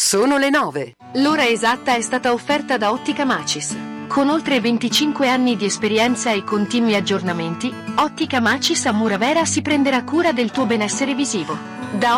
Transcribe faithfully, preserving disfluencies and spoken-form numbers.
Sono le nove. L'ora esatta è stata offerta da Ottica Macis. Con oltre venticinque anni di esperienza e continui aggiornamenti, Ottica Macis a Muravera si prenderà cura del tuo benessere visivo. Da